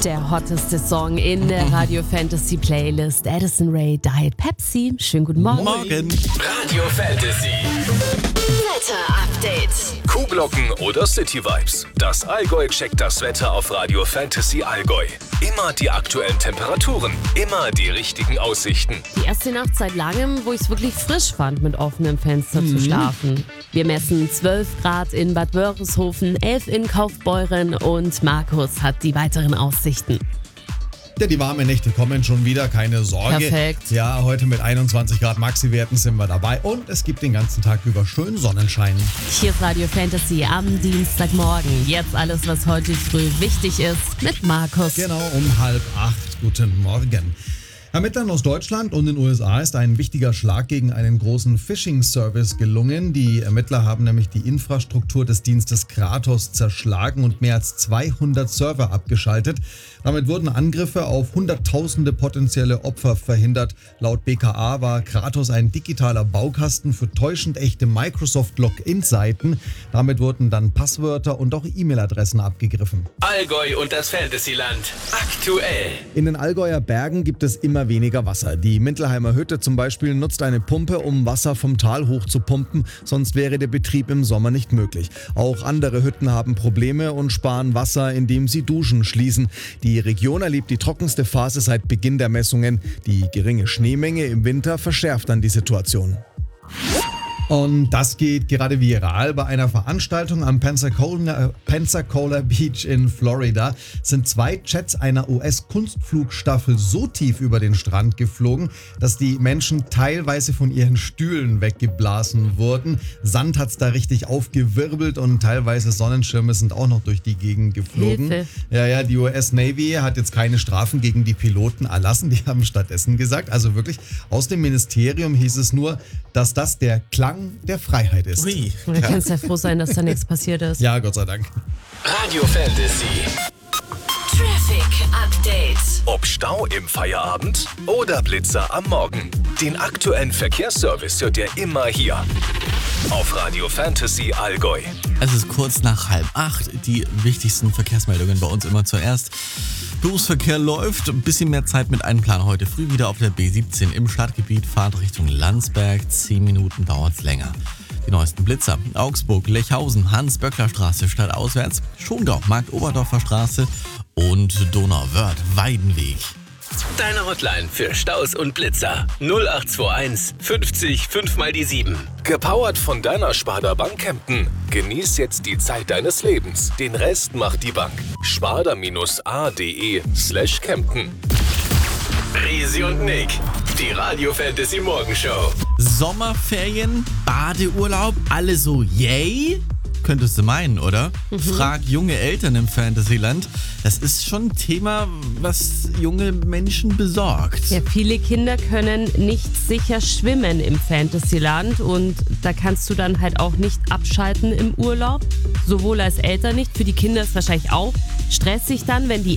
Der hotteste Song in der Radio Fantasy Playlist. Addison Rae, Diet Pepsi. Schönen guten Morgen. Morgen. Radio Fantasy. Wetter-Update. Kuhglocken oder City Vibes. Das Allgäu checkt das Wetter auf Radio Fantasy Allgäu. Immer die aktuellen Temperaturen, immer die richtigen Aussichten. Die erste Nacht seit langem, wo ich es wirklich frisch fand, mit offenem Fenster zu schlafen. Wir messen 12 Grad in Bad Wörishofen, 11 in Kaufbeuren und Markus hat die weiteren Aussichten. Ja, die warmen Nächte kommen schon wieder, keine Sorge. Perfekt. Ja, heute mit 21 Grad Maxi-Werten sind wir dabei und es gibt den ganzen Tag über schön Sonnenschein. Hier ist Radio Fantasy am Dienstagmorgen. Jetzt alles, was heute früh wichtig ist, mit Markus. Genau, um 7:30. Guten Morgen. Ermittlern aus Deutschland und den USA ist ein wichtiger Schlag gegen einen großen Phishing-Service gelungen. Die Ermittler haben nämlich die Infrastruktur des Dienstes Kratos zerschlagen und mehr als 200 Server abgeschaltet. Damit wurden Angriffe auf Hunderttausende potenzielle Opfer verhindert. Laut BKA war Kratos ein digitaler Baukasten für täuschend echte Microsoft-Login-Seiten. Damit wurden dann Passwörter und auch E-Mail-Adressen abgegriffen. Allgäu und das Fantasyland. Aktuell. In den Allgäuer Bergen gibt es immer weniger Wasser. Die Mintelheimer Hütte zum Beispiel nutzt eine Pumpe, um Wasser vom Tal hoch zu pumpen, sonst wäre der Betrieb im Sommer nicht möglich. Auch andere Hütten haben Probleme und sparen Wasser, indem sie Duschen schließen. Die Region erlebt die trockenste Phase seit Beginn der Messungen. Die geringe Schneemenge im Winter verschärft dann die Situation. Und das geht gerade viral. Bei einer Veranstaltung am Pensacola Beach in Florida sind 2 Jets einer US-Kunstflugstaffel so tief über den Strand geflogen, dass die Menschen teilweise von ihren Stühlen weggeblasen wurden. Sand hat's da richtig aufgewirbelt und teilweise Sonnenschirme sind auch noch durch die Gegend geflogen. Hilfe. Ja, die US Navy hat jetzt keine Strafen gegen die Piloten erlassen. Die haben stattdessen gesagt, also wirklich aus dem Ministerium hieß es nur, dass das der Klang der Freiheit ist. Du kannst ja froh sein, dass da nichts passiert ist. Ja, Gott sei Dank. Radio Fantasy. Traffic Update. Ob Stau im Feierabend oder Blitzer am Morgen. Den aktuellen Verkehrsservice hört ihr immer hier. Auf Radio Fantasy Allgäu. Es ist kurz nach 7:30. Die wichtigsten Verkehrsmeldungen bei uns immer zuerst. Berufsverkehr läuft. Ein bisschen mehr Zeit mit Einplan heute früh wieder auf der B17 im Stadtgebiet. Fahrt Richtung Landsberg. 10 Minuten dauert es länger. Die neuesten Blitzer. Augsburg, Lechhausen, Hans-Böckler-Straße stadtauswärts. Schongau, Markt-Oberdorfer Straße und Donauwörth, Weidenweg. Deine Hotline für Staus und Blitzer. 0821 50 5 mal die 7. Gepowert von deiner Sparda Bank Kempten. Genieß jetzt die Zeit deines Lebens. Den Rest macht die Bank. sparda-a.de/Kempten. Risi und Nick. Die Radio Fantasy Morgenshow. Sommerferien, Badeurlaub, alle so yay? Könntest du meinen, oder? Frag junge Eltern im Fantasyland. Das ist schon ein Thema, was junge Menschen besorgt. Ja, viele Kinder können nicht sicher schwimmen im Fantasyland und da kannst du dann halt auch nicht abschalten im Urlaub. Sowohl als Eltern nicht, für die Kinder ist wahrscheinlich auch stressig dann, wenn die